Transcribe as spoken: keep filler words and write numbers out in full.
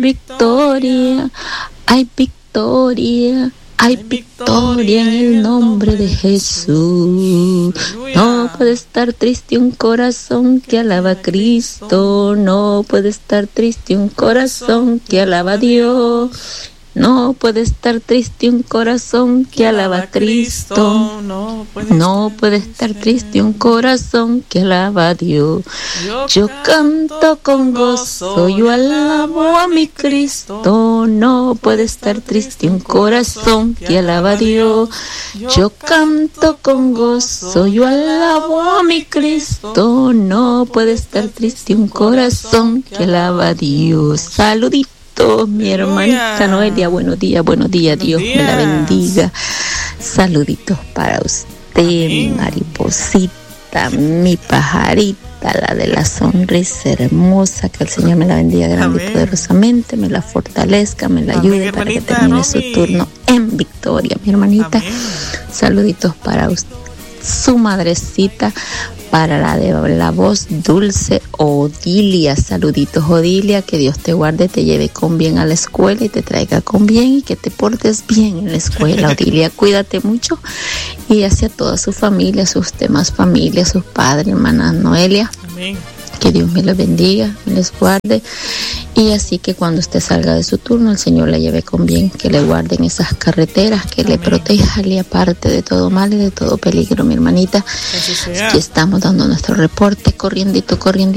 victoria, hay victoria. Hay victoria en el nombre de Jesús. No puede estar triste un corazón que alaba a Cristo. No puede estar triste un corazón que alaba a Dios. No puede estar triste un corazón que alaba a Cristo. No puede estar triste un corazón que alaba a Dios. Yo canto con gozo, yo alabo a mi Cristo. No puede estar triste un corazón que alaba a Dios. Yo canto con gozo, yo alabo a mi Cristo. No puede estar triste un corazón que alaba a Dios. Saluditos. Mi hermanita Noelia, buenos días, buenos días, buenos Dios días. Me la bendiga. Saluditos para usted, amén. Mariposita, mi pajarita, la de la sonrisa hermosa, que el Señor me la bendiga grande amén. Y poderosamente, me la fortalezca, me la ayude amén, para que termine no, su turno en victoria, mi hermanita. Amén. Saluditos para usted, su madrecita, para la de la voz dulce, Odilia. Saluditos, Odilia, que Dios te guarde, te lleve con bien a la escuela y te traiga con bien y que te portes bien en la escuela. Odilia, cuídate mucho, y hacia toda su familia, sus demás familias, sus padres, hermana Noelia. Amén. Que Dios me les bendiga, me les guarde. Y así que cuando usted salga de su turno, el Señor la lleve con bien, que le guarde en esas carreteras, que amén. Le proteja, le aparte de todo mal y de todo peligro, mi hermanita. Aquí estamos dando nuestro reporte, corriendito, corriendito.